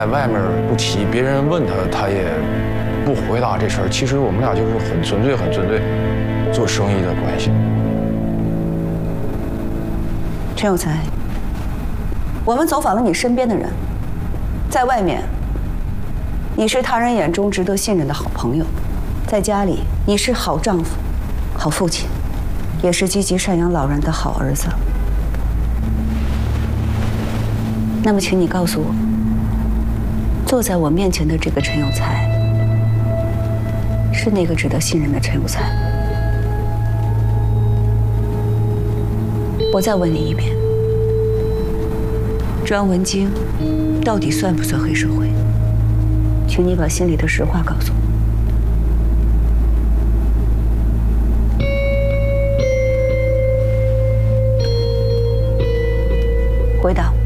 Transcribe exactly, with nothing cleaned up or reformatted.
在外面不提，别人问他，他也不回答这事儿。其实我们俩就是很纯粹、很纯粹做生意的关系。 陈有才，我们走访了你身边的人，在外面，你是他人眼中值得信任的好朋友；在家里，你是好丈夫、好父亲，也是积极赡养老人的好儿子。那么，请你告诉我，坐在我面前的这个陈有才，是那个值得信任的陈有才？我再问你一遍，庄文京到底算不算黑社会？请你把心里的实话告诉我。回答。